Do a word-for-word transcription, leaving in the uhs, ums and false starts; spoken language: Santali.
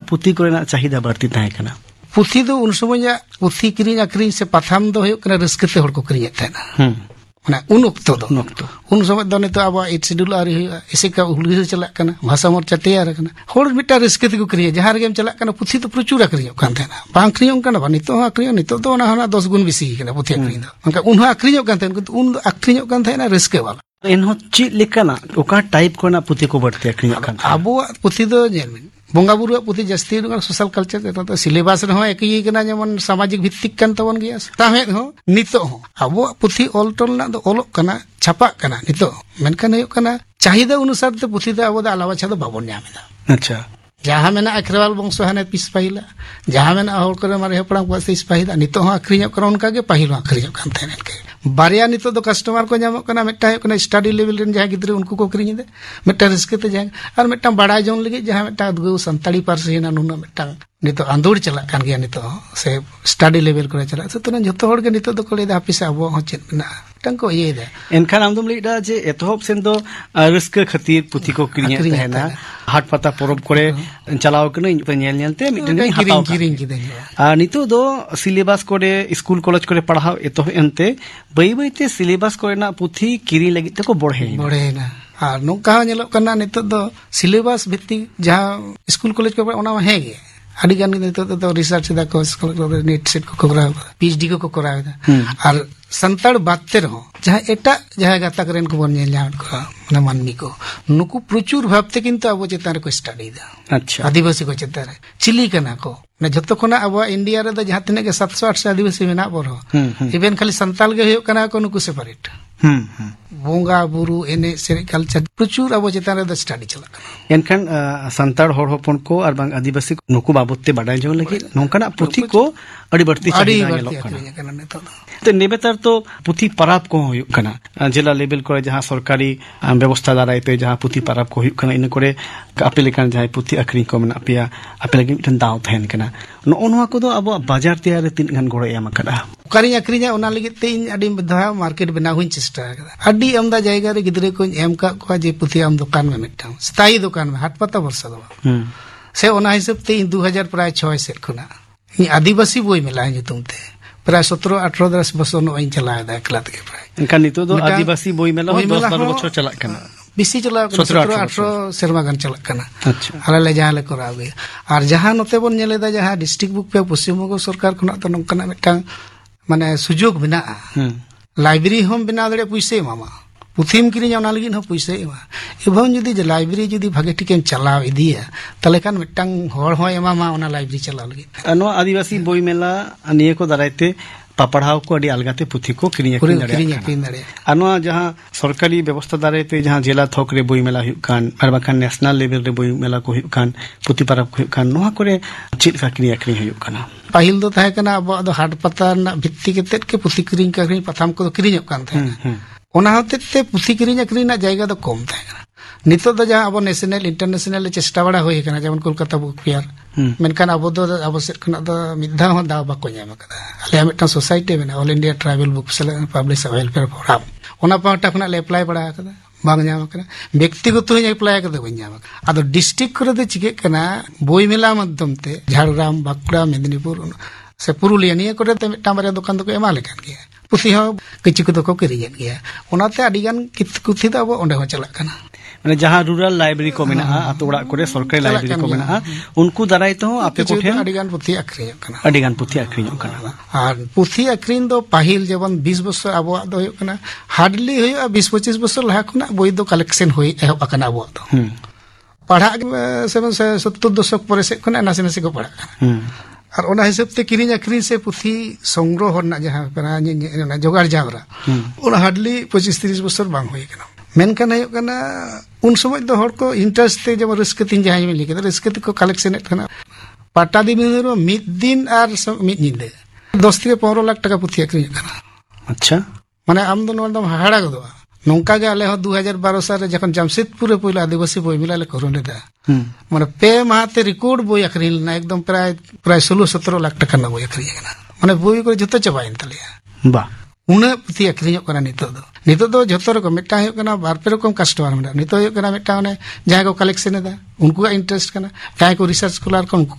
पुथी कोरेना चाहिदा बढ़ती ताहे कना पुथी दो उन समय पुथी किरिंग आखरिंग से पाथाम दो हुयुक कना रस्कते हड़ को किरिंग थाना माने उन वक्त दो उन समय दो नितो अब एट शेड्यूल आरी हुयुआ एसेका हुलगिस चलाक कना भाषा मोर्चा तैयार कना हड़ मिटा रस्कते को किरिंग जहां रेगेम चलाक कना पुथी तो प्रचुर आखरिंग कान थाना बांग आखरिंग कना बा नितो आखरिंग नितो दो ना हना दस गुण बेसी कना पुथी आखरिंग दो उनका उन आखरिंग कान थाना किंतु उन आखरिंग कान थाना रस्के वाला एनहो ची लेकाना ओका टाइप कोना पुथी को बढ़ती आखरिंग कान आबो पुथी दो जेलमेन बोंगा बुरु पुथी जस्ती सोशल कल्चर तो सिलेबस रहो एक ही कना जेमन सामाजिक भित्तिक कान तबन गया ताहेद हो नितो हो आबो पुथी ऑल टोल ना दो ओलोक कना छापा कना नितो मेनखान हुयुक कना चाहिदा अनुसार ते पुथी दो आबो दा आलावा छा दो बाबन न्यामेदा अच्छा जहां मेना अखरवाल वंश हाने पिस पाहिला जहां मेना हर करे मारे हपड़ा को पिस पाहिला नितो हो आखरिंग करा उनका के पाहिल आखरिंग कान थाने के बारिया नितो दो कस्टमर को नामक कना मेटा हुयुक कना स्टडी लेवल रेन जहां गिद्रे उनको को किरिंग दे मेटा रिस्कते जहां और मेटा बड़ाई जोन लगे जहां मेटा दो संताली पारसी ना नुना मेटा नितो आंदोड़ चला कान गया नितो से स्टडी लेवल को चला से तो जतो हड़ के नितो दो को लेदा ऑफिस आबो हो चेत ना टंको ये दे एनखान आमदम लेदा जे एतहोब सेन दो रिस्क खातिर पुथी को किरिंग तहना हाट पता परब करे चलाव कने नेल नेलते मिटन हाताव किरिंग किदे आ नितो दो सिलेबस कोरे स्कूल कॉलेज करे पढ़ाव एतो एनते बई बईते सिलेबस कोरेना पुथी किरी लगी तको बढ़े बढ़े ना और नोका नेलो कना नितो दो सिलेबस भित्ति जहां स्कूल कॉलेज को ओना हे गे आदि गान नितो दो रिसर्च दा को स्कूल नेट सेट को कराव पीएचडी को कराव दा और संताड़ बाते रहो जहां एटा जहां गाता करेन को बन नेल जान को माने मानमी को नुकु प्रचुर भाबते किंतु अब चेतान को स्टडी दा अच्छा आदिवासी को चेतारे चिली कना को ने जतो खना अब इंडिया रे द जहां तने के सात सौ आठ सौ आदिवासी मेना बरो इवेन खाली संताल गे हुयुक कना को नुकु सेपरेट हम्म बोंगा बुरु एने सेरे कल्चर प्रचुर अब चेतान रे स्टडी चला एनखान संताड़ हड़ होपन को और बांग आदिवासी नुकु बाबतते बाडाय जो लगी नोंकाना पुथी को अड़ी बढ़ती चाहिदा नेलोक कना तो नेबेतार तो पुथी पराब को हुयुक कना जिला लेवल करे जहां सरकारी व्यवस्था दाराय ते जहां पुथी पराब को हुयुक कना इन करे आपे लेकान जहां पुथी अखरिंग को मेना पिया आपे लगी मिटन दाव तहन कना नो नोवा को दो अब बाजार तैयार रे तीन गन गोड़ो एम कदा करिंग अखरिंगा ओना लगी ते इन अडी बधा मार्केट बना हुइन चेष्टा कदा अडी अमदा जायगा रे गिदरे को एम का को जे पुथी आम दुकान में मिटाम स्थायी दुकान में हाट पता वर्षा दो से ओना हिसाब ते दो हज़ार प्राय छह से खुना इ आदिवासी बोई मेला नितुम ते प्राय सत्रह अठारह दस बसो नो इन चला दा एकला के प्राय इनका नितो दो आदिवासी बोई मेला दस बारह बछर चला कना बिसी चला सत्रह अठारह सेरमा गन चला कना अच्छा आले ले जहां ले कराव गया और जहां नते बोन नेलेदा जहां डिस्ट्रिक्ट बुक पे पश्चिम बंग सरकार खना तो नंकना मिटांग माने सुजोग बिना लाइब्रेरी हम बिना दड़े पैसे मामा पुथीम किरिंग ओना लगी न पैसे एमा एभन जदी जे लाइब्रेरी जदी भागे टिकेम चलाव इदिया तले खान मिटांग हड़ हो एमा मा ओना लाइब्रेरी चलाव लगी अनो आदिवासी बोई मेला निये को दारायते पापड़ाव को अड़ी अलगाते पुथी को किरिंग अखरिंग दाड़े अनो जहां सरकारी व्यवस्था दारायते जहां जिला थोक रे बोई मेला हुयुक कान आर बाखान नेशनल लेवल रे बोई मेला को हुयुक कान पुथी परब को हुयुक कान नोहा करे चित का किरिंग अखरिंग हुयुक काना पाहिल दो थाहे कना अब दो हाट पता ना भित्ति केतेत के पुथी किरिंग अखरिंग पथाम को किरिंग कान थाहे ओना होते पुथी किरिंग अखरिंग ना जायगा दो कम थाहे नितो दो जहां अब नेशनल इंटरनेशनल चेष्टा बड़ा होय कना जेमन कोलकाता बुक फेयर मेनखान अब दो अब से खना दो मिद्धा हो दाव बाको ᱧᱟᱢ कदा आले मिटन सोसाइटी में all India tribal book publish welfare forum ओना पाटा खना ले अप्लाई बड़ा कदा बांग ᱧᱟᱢ कना व्यक्तिगत हो अप्लाई कदा बन ᱧᱟᱢ आदो डिस्ट्रिक्ट करे दो चिके कना बोई मेला माध्यम ते झारग्राम बांकुड़ा मेदिनीपुर से पुरुलिया निया करे ते मिटन बारे दुकान दो को एमा लेकान गया पुथी हो किछु को को किरियन गया ओनाते अडिगान कुथी दो अब ओंडे हो चला कना माने जहां रूरल लाइब्रेरी को मेना आतो ओड़ा करे सरकारी लाइब्रेरी को मेना उनको दाराय तो आपे को ठेन अडिगान पुथी अखरिंग कना अडिगान पुथी अखरिंग कना और पुथी अखरिंग दो पाहिल जेबन बीस बछर अबो दो होय कना हार्डली होय बीस पच्चीस बछर लहा खुना बोई दो कलेक्शन होय एहो कना अबो दो पढ़ा सत्तर दशक परे से खुना नासे नासे को पढ़ा और ओना हिसाब ते किरिंग अखरिंग से पुथी संग्रह होना जहां कना जोगाड़ जावरा ओना हार्डली पच्चीस तीस बछर बांग होय कना मेनखान हुयुक कना उन समय दो हड़ को इंटरेस्ट ते जब रस्क तीन जहां में लिखे रस्क को कलेक्शन एट पाटा दी में मिद दिन और मिद निंदे दस থেকে पंद्रह लाख टाका पुथी अखरिंग कना अच्छा माने आम दो नोदम हाड़ा गदो नोंका गे आले हो दो हज़ार बारह साल जखन जमशेदपुर पहिला आदिवासी बोई मिला ले करो लेदा माने पे माहते रिकॉर्ड बोई अखरिंग ना एकदम प्राय प्राय सोलह सत्रह लाख टाका ना बोई अखरिंग कना माने बोई को जतो चबाइन तलिया बा उना पुथी अखरिंग कना नितो दो नितो दो जतो रकम मिटा हुयुक कना बार पे रकम कस्टमर मेना नितो हुयुक कना मिटा ने जहां को कलेक्शन एदा उनको इंटरेस्ट कना जहां को रिसर्च स्कॉलर को